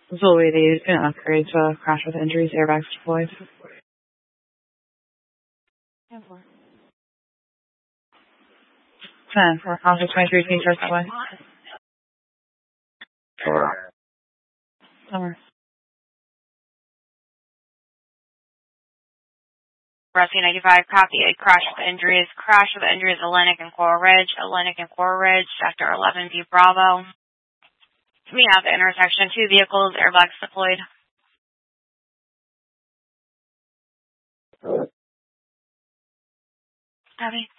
Zulway, they can upgrade to crash with injuries, airbags deployed. 10 for Officer 23, can you start that way? Summer. Rescue 95, copy. A crash with injuries. Crash with injuries, Atlantic and Coral Ridge. Atlantic and Coral Ridge, Sector 11, B Bravo. We have the intersection. 2 vehicles, airbags deployed. Copy.